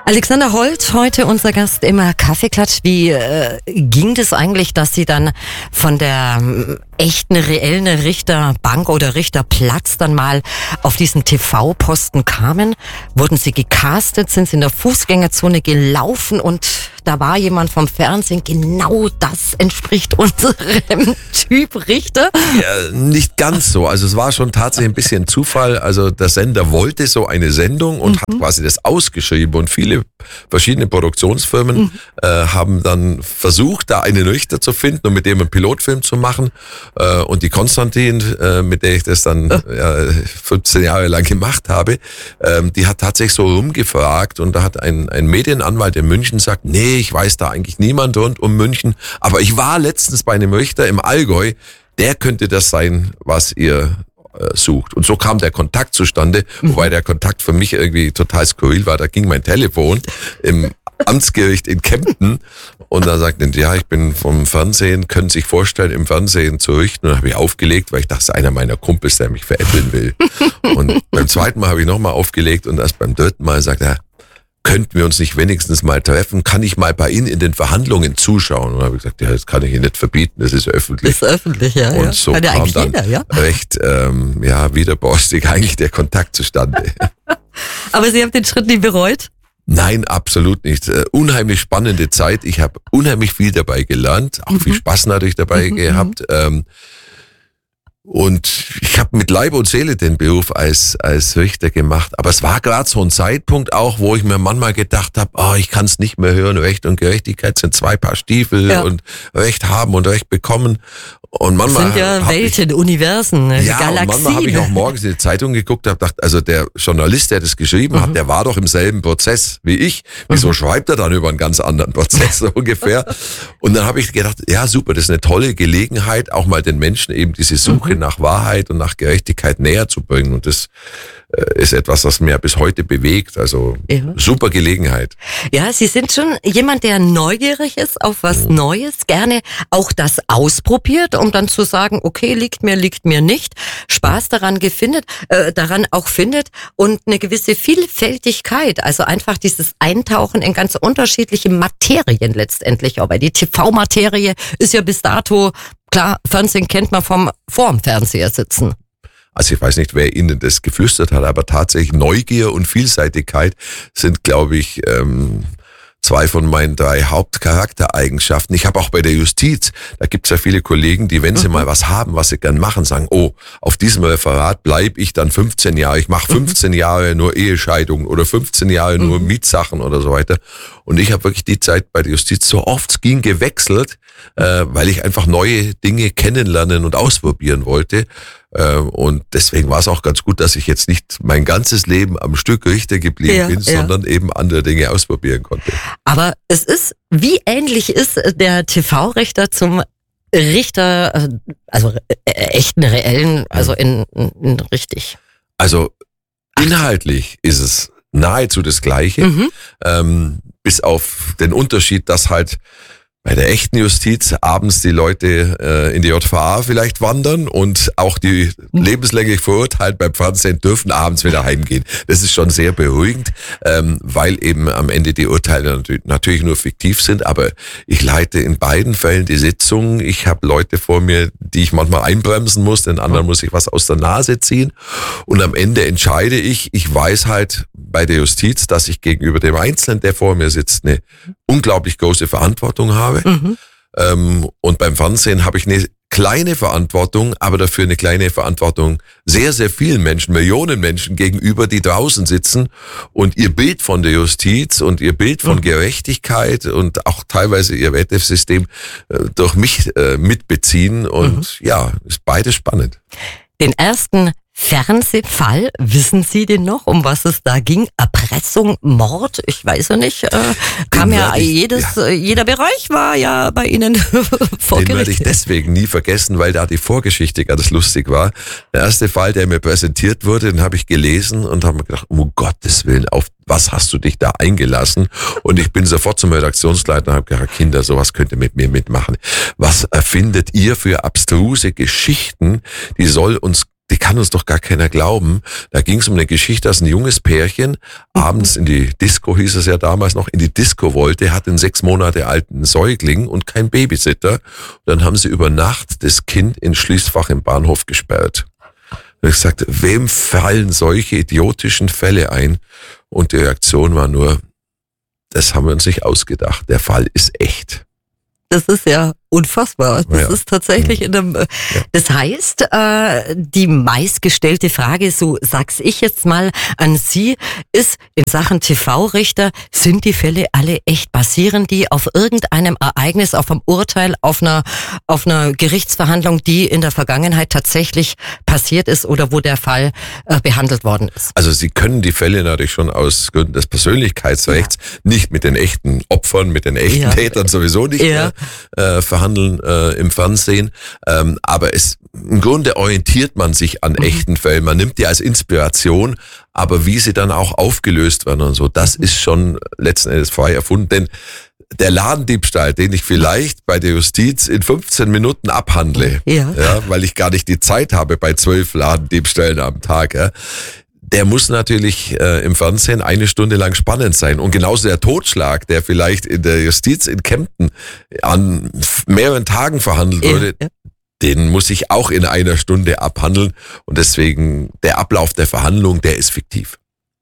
Alexander Holt, heute unser Gast im Kaffeeklatsch. Wie ging das eigentlich, dass Sie dann von der echten, reellen Richterbank oder Richterplatz dann mal auf diesen TV-Posten kamen? Wurden Sie gecastet? Sind Sie in der Fußgängerzone gelaufen und da war jemand vom Fernsehen? Genau das entspricht unserem Typ Richter? Ja, nicht ganz so. Also es war schon tatsächlich ein bisschen Zufall. Also der Sender wollte so eine Sendung und hat quasi das ausgeschrieben und viele verschiedene Produktionsfirmen haben dann versucht, da einen Richter zu finden und mit dem einen Pilotfilm zu machen. Und die Konstantin, mit der ich das dann 15 Jahre lang gemacht habe, die hat tatsächlich so rumgefragt und da hat ein Medienanwalt in München gesagt, nee, ich weiß da eigentlich niemand rund um München, aber ich war letztens bei einem Richter im Allgäu, der könnte das sein, was ihr sucht. Und so kam der Kontakt zustande, wobei der Kontakt für mich irgendwie total skurril war. Da ging mein Telefon im Amtsgericht in Kempten und da sagten die, ja, ich bin vom Fernsehen, können Sie sich vorstellen, im Fernsehen zu richten. Und dann habe ich aufgelegt, weil ich dachte, das ist einer meiner Kumpels, der mich veräppeln will. Und beim zweiten Mal habe ich nochmal aufgelegt und erst beim dritten Mal sagt er, könnten wir uns nicht wenigstens mal treffen? Kann ich mal bei Ihnen in den Verhandlungen zuschauen? Und dann habe ich gesagt, ja, das kann ich Ihnen nicht verbieten, das ist öffentlich. Das ist öffentlich, ja. Und so kann kam dann jeder, ja? recht widerborstig eigentlich der Kontakt zustande. Aber Sie haben den Schritt nie bereut? Nein, absolut nicht. Unheimlich spannende Zeit. Ich habe unheimlich viel dabei gelernt, auch viel Spaß natürlich dabei gehabt. Und ich habe mit Leib und Seele den Beruf als Richter gemacht. Aber es war gerade so ein Zeitpunkt auch, wo ich mir manchmal gedacht habe, ich kann es nicht mehr hören, Recht und Gerechtigkeit sind zwei Paar Stiefel und Recht haben und Recht bekommen. Und manchmal das sind ja Welten, Universen, Galaxien. Und manchmal habe ich auch morgens in die Zeitung geguckt und habe gedacht, also der Journalist, der das geschrieben hat, der war doch im selben Prozess wie ich. Wieso schreibt er dann über einen ganz anderen Prozess so ungefähr? Und dann habe ich gedacht, ja super, das ist eine tolle Gelegenheit, auch mal den Menschen eben diese Suche nach Wahrheit und nach Gerechtigkeit näher zu bringen. Und das ist etwas, was mir bis heute bewegt. Also super Gelegenheit. Ja, Sie sind schon jemand, der neugierig ist auf was Neues, gerne auch das ausprobiert, um dann zu sagen, okay, liegt mir nicht, Spaß daran findet und eine gewisse Vielfältigkeit, also einfach dieses Eintauchen in ganz unterschiedliche Materien letztendlich. Aber die TV-Materie ist ja bis dato, klar, Fernsehen kennt man vorm Fernseher sitzen. Also ich weiß nicht, wer Ihnen das geflüstert hat, aber tatsächlich Neugier und Vielseitigkeit sind, glaube ich, zwei von meinen 3 Hauptcharaktereigenschaften. Ich habe auch bei der Justiz, da gibt es ja viele Kollegen, die, wenn sie mal was haben, was sie gern machen, sagen, auf diesem Referat bleibe ich dann 15 Jahre. Ich mache 15 Jahre nur Ehescheidungen oder 15 Jahre nur Mietsachen oder so weiter. Und ich habe wirklich die Zeit bei der Justiz so oft es ging gewechselt, weil ich einfach neue Dinge kennenlernen und ausprobieren wollte. Und deswegen war es auch ganz gut, dass ich jetzt nicht mein ganzes Leben am Stück Richter geblieben bin, sondern eben andere Dinge ausprobieren konnte. Aber wie ähnlich ist der TV-Richter zum Richter, also echten, reellen, also in richtig? Also inhaltlich ist es nahezu das Gleiche, bis auf den Unterschied, dass halt bei der echten Justiz abends die Leute in die JVA vielleicht wandern und auch die lebenslänglich Verurteilten beim Fernsehen dürfen abends wieder heimgehen. Das ist schon sehr beruhigend, weil eben am Ende die Urteile natürlich nur fiktiv sind, aber ich leite in beiden Fällen die Sitzung. Ich habe Leute vor mir, die ich manchmal einbremsen muss, den anderen muss ich was aus der Nase ziehen und am Ende entscheide ich. Ich weiß halt bei der Justiz, dass ich gegenüber dem Einzelnen, der vor mir sitzt, eine unglaublich große Verantwortung habe. Und beim Fernsehen habe ich eine kleine Verantwortung, aber dafür eine kleine Verantwortung sehr, sehr vielen Menschen, Millionen Menschen gegenüber, die draußen sitzen und ihr Bild von der Justiz und ihr Bild von Gerechtigkeit und auch teilweise ihr Wertesystem durch mich mitbeziehen. Und ist beides spannend. Den ersten Fernsehfall, wissen Sie den noch, um was es da ging? Erpressung, Mord, ich weiß ja nicht, jeder Bereich war ja bei Ihnen vor Gericht. Den werde ich deswegen nie vergessen, weil da die Vorgeschichte ganz lustig war. Der erste Fall, der mir präsentiert wurde, den habe ich gelesen und habe mir gedacht, um Gottes Willen, auf was hast du dich da eingelassen? Und ich bin sofort zum Redaktionsleiter und habe gesagt, Kinder, sowas könnt ihr mit mir mitmachen. Was erfindet ihr für abstruse Geschichten? Die soll uns die kann uns doch gar keiner glauben. Da ging es um eine Geschichte, dass ein junges Pärchen abends in die Disco, hieß es ja damals noch, in die Disco wollte, hat einen 6 Monate alten Säugling und kein Babysitter. Und dann haben sie über Nacht das Kind ins Schließfach im Bahnhof gesperrt. Und ich sagte, wem fallen solche idiotischen Fälle ein? Und die Reaktion war nur, das haben wir uns nicht ausgedacht. Der Fall ist echt. Das ist ja unfassbar. Das ist tatsächlich in einem, das heißt, die meistgestellte Frage, so sag's ich jetzt mal an Sie, ist in Sachen TV-Richter, sind die Fälle alle echt? Basieren die auf irgendeinem Ereignis, auf einem Urteil, auf einer Gerichtsverhandlung, die in der Vergangenheit tatsächlich passiert ist oder wo der Fall behandelt worden ist? Also Sie können die Fälle natürlich schon aus Gründen des Persönlichkeitsrechts nicht mit den echten Opfern, mit den echten Tätern sowieso nicht verhandeln im Fernsehen. Aber im Grunde orientiert man sich an echten Fällen. Man nimmt die als Inspiration, aber wie sie dann auch aufgelöst werden und so, das ist schon letzten Endes frei erfunden. Denn der Ladendiebstahl, den ich vielleicht bei der Justiz in 15 Minuten abhandle, weil ich gar nicht die Zeit habe bei 12 Ladendiebstählen am Tag, der muss natürlich im Fernsehen 1 Stunde lang spannend sein. Und genauso der Totschlag, der vielleicht in der Justiz in Kempten an mehreren Tagen verhandelt wurde, den muss ich auch in 1 Stunde abhandeln. Und deswegen der Ablauf der Verhandlung, der ist fiktiv.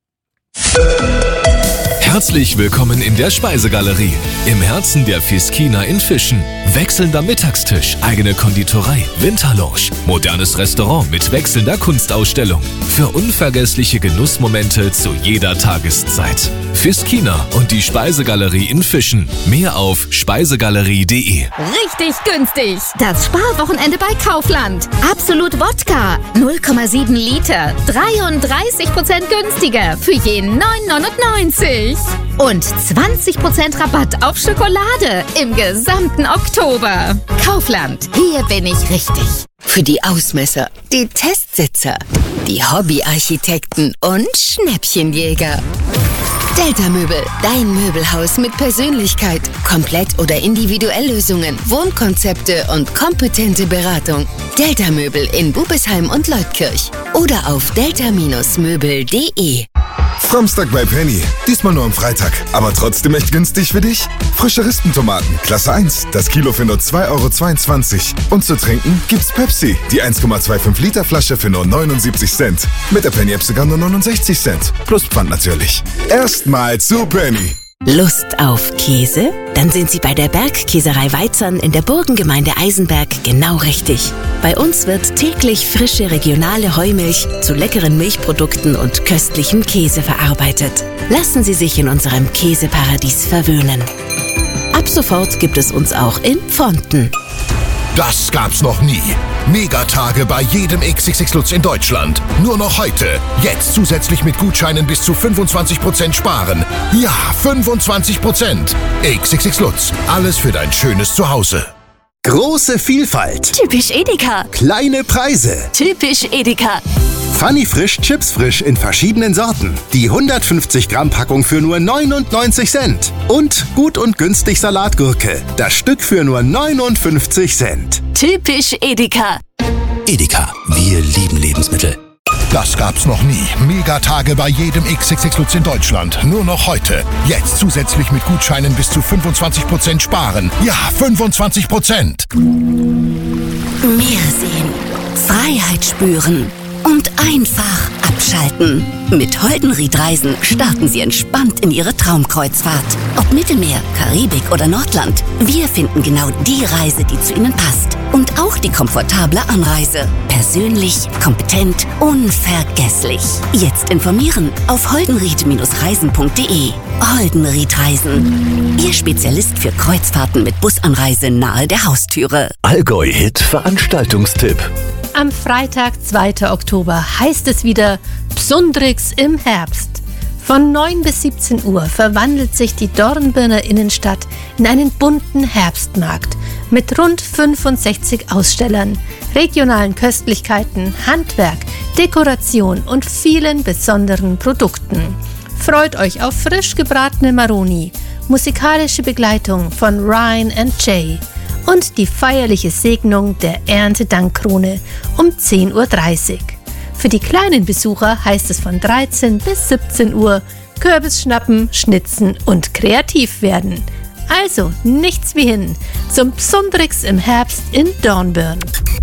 Herzlich willkommen in der Speisegalerie, im Herzen der Fiskina in Fischen. Wechselnder Mittagstisch, eigene Konditorei, Winterlounge, modernes Restaurant mit wechselnder Kunstausstellung. Für unvergessliche Genussmomente zu jeder Tageszeit. Fiskina und die Speisegalerie in Fischen. Mehr auf speisegalerie.de. Richtig günstig! Das Sparwochenende bei Kaufland. Absolut Wodka, 0,7 Liter, 33% günstiger für je 9,99. Und 20% Rabatt auf Schokolade im gesamten Oktober. Kaufland, hier bin ich richtig. Für die Ausmesser, die Testsitzer, die Hobbyarchitekten und Schnäppchenjäger. Delta Möbel, dein Möbelhaus mit Persönlichkeit, Komplett- oder Individuelllösungen, Wohnkonzepte und kompetente Beratung. Delta Möbel in Bubesheim und Leutkirch oder auf delta-möbel.de. Samstag bei Penny. Diesmal nur am Freitag, aber trotzdem echt günstig für dich. Frische Rispentomaten, Klasse 1, das Kilo für nur 2,22 €. Und zu trinken gibt's Pepsi, die 1,25 Liter Flasche für nur 79 Cent. Mit der Penny-App sogar nur 69 Cent. Plus Pfand natürlich. Erstmal zu Penny. Lust auf Käse? Dann sind Sie bei der Bergkäserei Weizern in der Burgengemeinde Eisenberg genau richtig. Bei uns wird täglich frische regionale Heumilch zu leckeren Milchprodukten und köstlichem Käse verarbeitet. Lassen Sie sich in unserem Käseparadies verwöhnen. Ab sofort gibt es uns auch in Pfonten. Das gab's noch nie. Megatage bei jedem XXX Lutz in Deutschland. Nur noch heute. Jetzt zusätzlich mit Gutscheinen bis zu 25% sparen. Ja, 25%. XXX Lutz. Alles für dein schönes Zuhause. Große Vielfalt. Typisch Edeka. Kleine Preise. Typisch Edeka. Funny Frisch Chips Frisch in verschiedenen Sorten. Die 150 Gramm Packung für nur 99 Cent. Und gut und günstig Salatgurke. Das Stück für nur 59 Cent. Typisch Edeka. Edeka, wir lieben Lebensmittel. Das gab's noch nie. Megatage bei jedem XXX Lutz in Deutschland. Nur noch heute. Jetzt zusätzlich mit Gutscheinen bis zu 25% sparen. Ja, 25%. Mehr sehen. Freiheit spüren. Und einfach abschalten. Mit Holdenried Reisen starten Sie entspannt in Ihre Traumkreuzfahrt. Ob Mittelmeer, Karibik oder Nordland, wir finden genau die Reise, die zu Ihnen passt. Und auch die komfortable Anreise. Persönlich, kompetent, unvergesslich. Jetzt informieren auf holdenried-reisen.de. Holdenried Reisen. Ihr Spezialist für Kreuzfahrten mit Busanreise nahe der Haustüre. Allgäu-Hit Veranstaltungstipp. Am Freitag, 2. Oktober, heißt es wieder Psundrix im Herbst. Von 9 bis 17 Uhr verwandelt sich die Dornbirner Innenstadt in einen bunten Herbstmarkt mit rund 65 Ausstellern, regionalen Köstlichkeiten, Handwerk, Dekoration und vielen besonderen Produkten. Freut euch auf frisch gebratene Maroni, musikalische Begleitung von Ryan & Jay und die feierliche Segnung der Erntedankkrone um 10:30 Uhr. Für die kleinen Besucher heißt es von 13 bis 17 Uhr Kürbis schnappen, schnitzen und kreativ werden. Also nichts wie hin zum Psundrix im Herbst in Dornbirn.